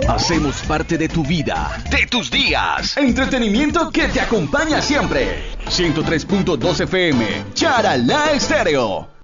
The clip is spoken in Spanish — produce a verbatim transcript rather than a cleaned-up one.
Hacemos parte de tu vida, de tus días. Entretenimiento que te acompaña siempre. ciento tres punto dos F M, Charalá Estéreo.